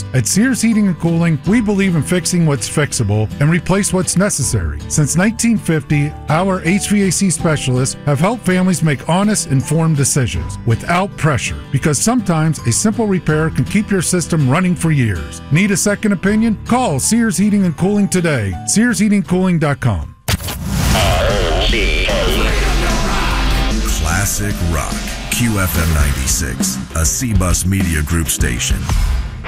At Sears Heating and Cooling, we believe in fixing what's fixable and replace what's necessary. Since 1950, our HVAC specialists have helped families make honest, informed decisions without pressure, because sometimes a simple repair can keep your system running for years. Need a second opinion? Call Sears Heating and Cooling today. SearsHeatingCooling.com. Classic Rock, QFM 96, a C-Bus Media Group station.